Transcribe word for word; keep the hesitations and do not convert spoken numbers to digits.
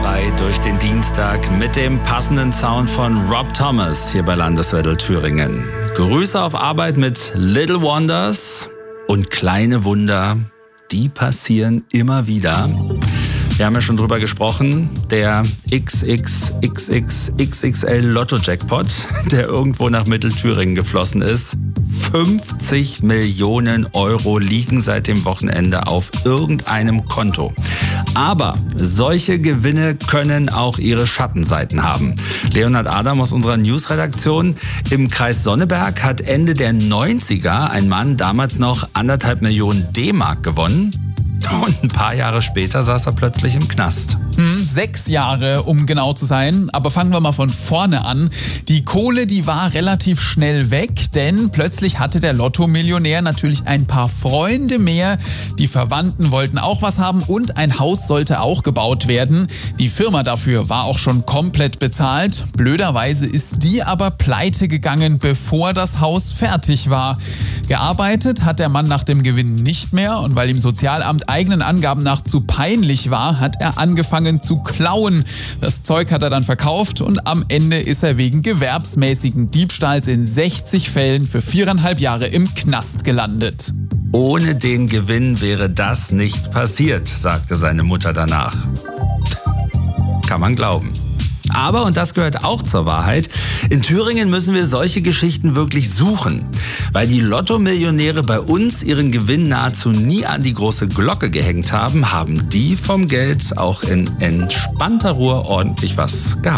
frei durch den Dienstag mit dem passenden Sound von Rob Thomas hier bei Landeswelle Thüringen. Grüße auf Arbeit mit Little Wonders und kleine Wunder, die passieren immer wieder. Wir haben ja schon drüber gesprochen, der X X X X X X L Lotto-Jackpot, der irgendwo nach Mittelthüringen geflossen ist. fünfzig Millionen Euro liegen seit dem Wochenende auf irgendeinem Konto. Aber solche Gewinne können auch ihre Schattenseiten haben. Leonhard Adam aus unserer Newsredaktion im Kreis Sonneberg hat Ende der neunziger ein Mann damals noch anderthalb Millionen D-Mark gewonnen. Und ein paar Jahre später saß er plötzlich im Knast. Hm, sechs Jahre, um genau zu sein. Aber fangen wir mal von vorne an. Die Kohle, die war relativ schnell weg, denn plötzlich hatte der Lotto-Millionär natürlich ein paar Freunde mehr. Die Verwandten wollten auch was haben und ein Haus sollte auch gebaut werden. Die Firma dafür war auch schon komplett bezahlt. Blöderweise ist die aber pleite gegangen, bevor das Haus fertig war. Gearbeitet hat der Mann nach dem Gewinn nicht mehr und weil ihm Sozialamt eigenen Angaben nach zu peinlich war, hat er angefangen zu klauen. Das Zeug hat er dann verkauft und am Ende ist er wegen gewerbsmäßigen Diebstahls in sechzig Fällen für viereinhalb Jahre im Knast gelandet. Ohne den Gewinn wäre das nicht passiert, sagte seine Mutter danach. Kann man glauben. Aber, und das gehört auch zur Wahrheit, in Thüringen müssen wir solche Geschichten wirklich suchen. Weil die Lotto-Millionäre bei uns ihren Gewinn nahezu nie an die große Glocke gehängt haben, haben die vom Geld auch in entspannter Ruhe ordentlich was gehabt.